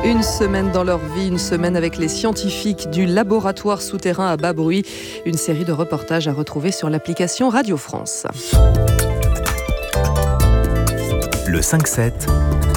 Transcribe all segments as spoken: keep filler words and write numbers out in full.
Une semaine dans leur vie, une semaine avec les scientifiques du laboratoire souterrain à bas bruit. Une série de reportages à retrouver sur l'application Radio France. Le cinq sept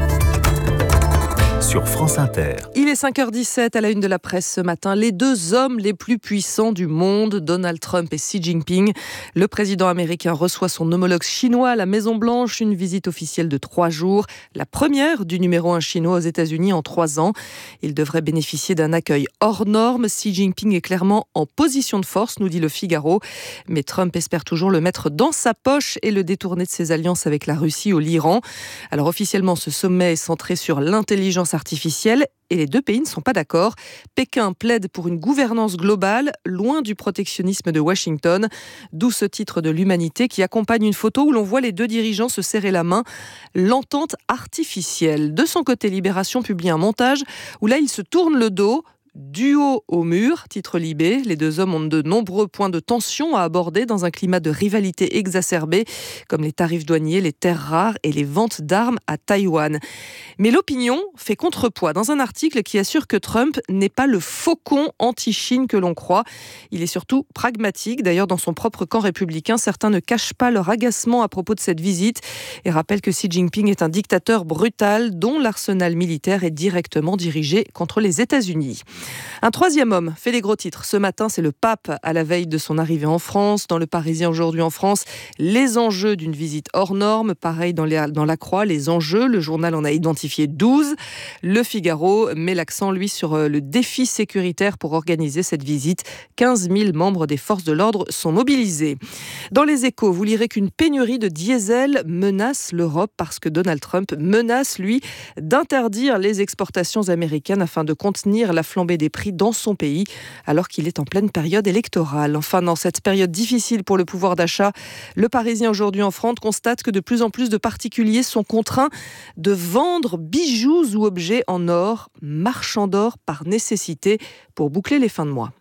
sur France Inter. Il est cinq heures dix-sept à la une de la presse ce matin. Les deux hommes les plus puissants du monde, Donald Trump et Xi Jinping. Le président américain reçoit son homologue chinois à la Maison-Blanche, une visite officielle de trois jours. La première du numéro un chinois aux États-Unis en trois ans. Il devrait bénéficier d'un accueil hors norme. Xi Jinping est clairement en position de force, nous dit le Figaro. Mais Trump espère toujours le mettre dans sa poche et le détourner de ses alliances avec la Russie ou l'Iran. Alors officiellement, ce sommet est centré sur l'intelligence artificielle et les deux pays ne sont pas d'accord. Pékin plaide pour une gouvernance globale, loin du protectionnisme de Washington, d'où ce titre de l'Humanité qui accompagne une photo où l'on voit les deux dirigeants se serrer la main. L'entente artificielle. De son côté, Libération publie un montage où là, ils se tournent le dos. Duo au mur, titre Libé. Les deux hommes ont de nombreux points de tension à aborder dans un climat de rivalité exacerbée, comme les tarifs douaniers, les terres rares et les ventes d'armes à Taïwan. Mais l'opinion fait contrepoids dans un article qui assure que Trump n'est pas le faucon anti-Chine que l'on croit. Il est surtout pragmatique. D'ailleurs, dans son propre camp républicain, certains ne cachent pas leur agacement à propos de cette visite et rappellent que Xi Jinping est un dictateur brutal dont l'arsenal militaire est directement dirigé contre les États-Unis. Un troisième homme fait les gros titres. Ce matin, c'est le pape à la veille de son arrivée en France. Dans le Parisien aujourd'hui en France, les enjeux d'une visite hors norme. Pareil dans, les, dans la Croix, les enjeux. Le journal en a identifié douze. Le Figaro met l'accent, lui, sur le défi sécuritaire pour organiser cette visite. quinze mille membres des forces de l'ordre sont mobilisés. Dans les Échos, vous lirez qu'une pénurie de diesel menace l'Europe parce que Donald Trump menace, lui, d'interdire les exportations américaines afin de contenir la flambée des prix dans son pays, alors qu'il est en pleine période électorale. Enfin, dans cette période difficile pour le pouvoir d'achat, le Parisien aujourd'hui en France constate que de plus en plus de particuliers sont contraints de vendre bijoux ou objets en or, marchand d'or par nécessité, pour boucler les fins de mois.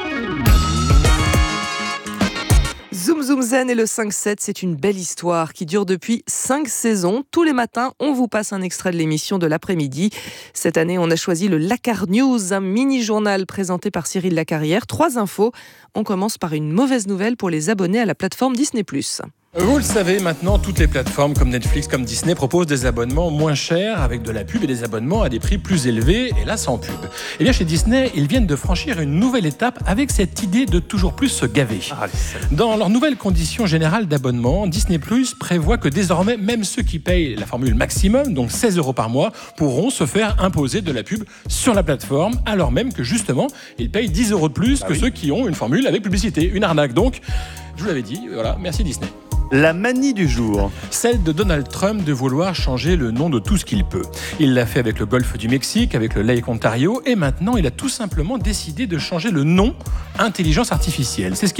Zoom Zoom Zen et le cinq sept, c'est une belle histoire qui dure depuis cinq saisons. Tous les matins, on vous passe un extrait de l'émission de l'après-midi. Cette année, on a choisi le Lacar News, un mini-journal présenté par Cyril Lacarrière. Trois infos. On commence par une mauvaise nouvelle pour les abonnés à la plateforme Disney plus. Vous le savez, maintenant, toutes les plateformes comme Netflix, comme Disney proposent des abonnements moins chers avec de la pub et des abonnements à des prix plus élevés, et là sans pub. Et bien chez Disney, ils viennent de franchir une nouvelle étape avec cette idée de toujours plus se gaver. Dans leurs nouvelles conditions générales d'abonnement, Disney plus prévoit que désormais, même ceux qui payent la formule maximum, donc seize euros par mois, pourront se faire imposer de la pub sur la plateforme, alors même que justement, ils payent dix euros de plus ah que oui. ceux qui ont une formule avec publicité. Une arnaque donc. Je vous l'avais dit, voilà, merci Disney. La manie du jour. Celle de Donald Trump de vouloir changer le nom de tout ce qu'il peut. Il l'a fait avec le golfe du Mexique, avec le Lake Ontario, et maintenant il a tout simplement décidé de changer le nom intelligence artificielle. C'est ce